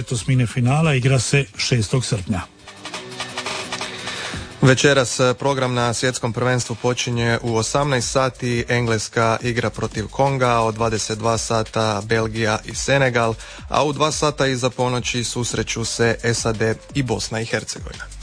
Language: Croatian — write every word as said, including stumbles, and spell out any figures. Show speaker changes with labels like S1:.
S1: osmine finala igra se šestog srpnja.
S2: Večeras program na svjetskom prvenstvu počinje u osamnaest sati, Engleska igra protiv Konga, od dvadeset dva sata Belgija i Senegal, a u dva sata iza ponoći susreću se S A D i Bosna i Hercegovina.